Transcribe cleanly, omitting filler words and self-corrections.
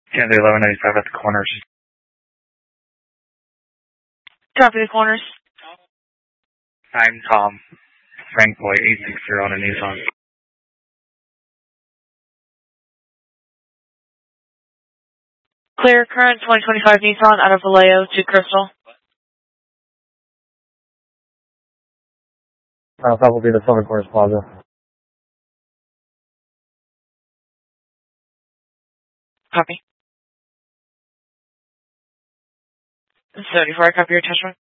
Kansas 1195 at the corners. Copy the corners. I'm Tom. Frank Boy 860 on a Nissan. Clear current 2025 Nissan out of Vallejo to Crystal. That will be the Silver Corners Plaza. Copy. 74, I copy your attachment.